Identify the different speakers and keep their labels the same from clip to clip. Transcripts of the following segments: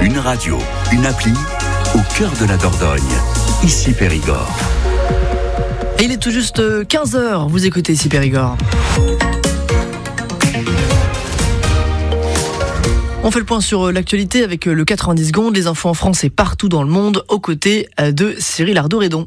Speaker 1: Une radio, une appli, au cœur de la Dordogne. Ici Périgord.
Speaker 2: Et il est tout juste 15h, vous écoutez ici Périgord. On fait le point sur l'actualité avec le 90 secondes, les infos en France et partout dans le monde, aux côtés de Cyril Ardo-Redon.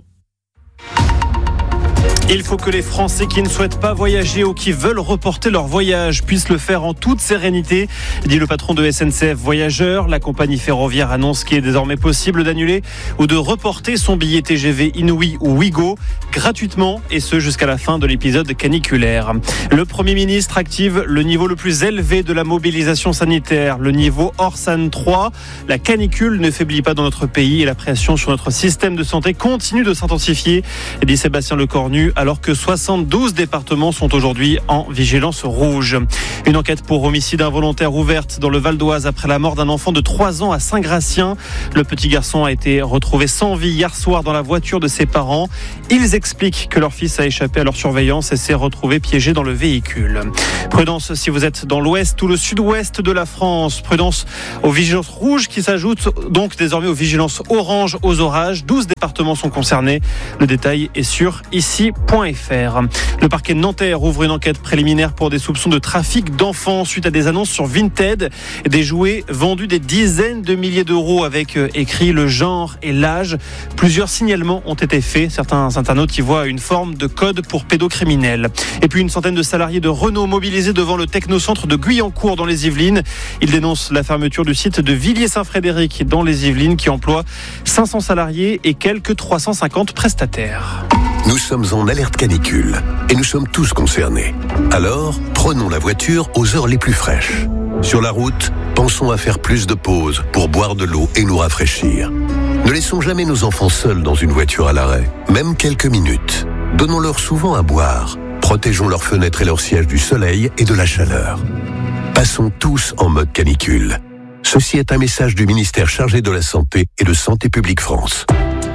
Speaker 3: Il faut que les Français qui ne souhaitent pas voyager ou qui veulent reporter leur voyage puissent le faire en toute sérénité, dit le patron de SNCF Voyageurs. La compagnie ferroviaire annonce qu'il est désormais possible d'annuler ou de reporter son billet TGV Inouï ou Ouigo gratuitement, et ce jusqu'à la fin de l'épisode caniculaire. Le Premier ministre active le niveau le plus élevé de la mobilisation sanitaire, le niveau Orsan 3. La canicule ne faiblit pas dans notre pays et la pression sur notre système de santé continue de s'intensifier, dit Sébastien Lecornu, alors que 72 départements sont aujourd'hui en vigilance rouge. Une enquête pour homicide involontaire ouverte dans le Val d'Oise après la mort d'un enfant de 3 ans à Saint-Gratien. Le petit garçon a été retrouvé sans vie hier soir dans la voiture de ses parents. Ils expliquent que leur fils a échappé à leur surveillance et s'est retrouvé piégé dans le véhicule. Prudence si vous êtes dans l'ouest ou le sud-ouest de la France. Prudence aux vigilances rouges qui s'ajoutent donc désormais aux vigilances orange aux orages. 12 départements sont concernés. Le détail est sur ici.fr. Le parquet de Nanterre ouvre une enquête préliminaire pour des soupçons de trafic d'enfants suite à des annonces sur Vinted. Des jouets vendus des dizaines de milliers d'euros avec écrit le genre et l'âge. Plusieurs signalements ont été faits. Certains internautes y voient une forme de code pour pédocriminels. Et puis une centaine de salariés de Renault mobilisés devant le technocentre de Guyancourt dans les Yvelines. Ils dénoncent la fermeture du site de Villiers-Saint-Frédéric dans les Yvelines qui emploie 500 salariés et quelques 350 prestataires.
Speaker 4: Nous sommes en alerte canicule et nous sommes tous concernés. Alors, prenons la voiture aux heures les plus fraîches. Sur la route, pensons à faire plus de pauses pour boire de l'eau et nous rafraîchir. Ne laissons jamais nos enfants seuls dans une voiture à l'arrêt, même quelques minutes. Donnons-leur souvent à boire. Protégeons leurs fenêtres et leurs sièges du soleil et de la chaleur. Passons tous en mode canicule. Ceci est un message du ministère chargé de la Santé et de Santé publique France.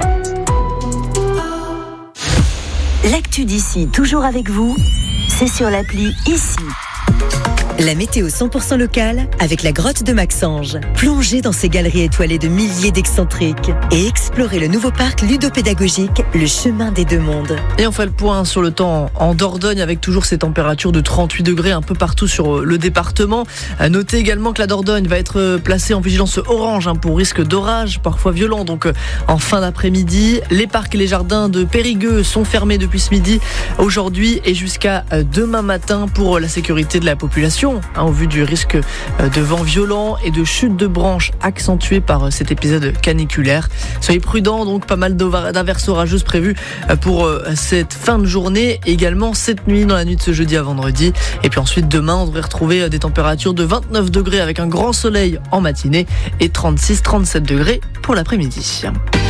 Speaker 5: L'actu d'ici, toujours avec vous, c'est sur l'appli Ici.
Speaker 6: La météo 100% locale avec la grotte de Maxange. Plongez dans ces galeries étoilées de milliers d'excentriques et explorez le nouveau parc ludopédagogique, le chemin des deux mondes.
Speaker 2: Et on fait le point sur le temps en Dordogne avec toujours ces températures de 38 degrés un peu partout sur le département. Notez également que la Dordogne va être placée en vigilance orange pour risque d'orage, parfois violent, donc en fin d'après-midi. Les parcs et les jardins de Périgueux sont fermés depuis ce midi, aujourd'hui et jusqu'à demain matin pour la sécurité de la population. Au vu du risque de vent violent et de chute de branches accentuées par cet épisode caniculaire. Soyez prudents, donc pas mal d'averses orageuses prévues pour cette fin de journée, également cette nuit, dans la nuit de ce jeudi à vendredi. Et puis ensuite demain, on devrait retrouver des températures de 29 degrés avec un grand soleil en matinée et 36-37 degrés pour l'après-midi.